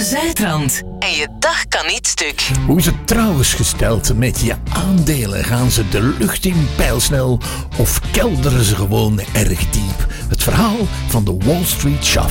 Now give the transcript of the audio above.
Zuidrand. En je dag kan niet stuk. Hoe is het trouwens gesteld met je aandelen? Gaan ze de lucht in pijlsnel of kelderen ze gewoon erg diep? Het verhaal van de Wall Street Shuffle.